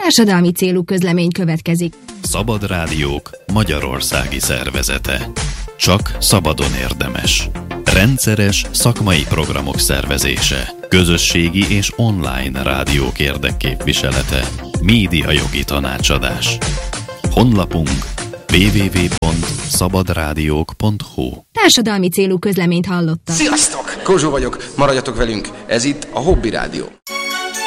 Társadalmi célú közlemény következik. Szabad Rádiók magyarországi szervezete. Csak szabadon érdemes. Rendszeres szakmai programok szervezése. Közösségi és online rádiók érdekképviselete. Médiajogi tanácsadás. Honlapunk www.szabadrádiók.hu. Társadalmi célú közleményt hallottak. Sziasztok! Kozsó vagyok, maradjatok velünk, ez itt a Hobby Rádió.